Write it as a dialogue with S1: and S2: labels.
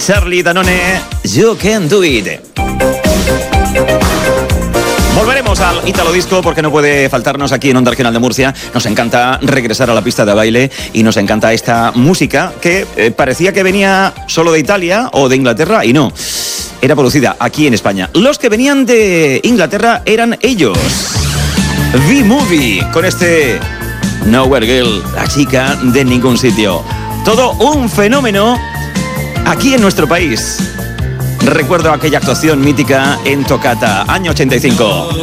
S1: Charlie Danone, You Can Do It. Volveremos al Italo Disco porque no puede faltarnos aquí en Onda Regional de Murcia. Nos encanta regresar a la pista de baile y nos encanta esta música que parecía que venía solo de Italia o de Inglaterra y no. Era producida aquí en España. Los que venían de Inglaterra eran ellos. V-Movie con este Nowhere Girl, la chica de ningún sitio. Todo un fenómeno aquí en nuestro país. Recuerdo aquella actuación mítica en Toccata, año 85.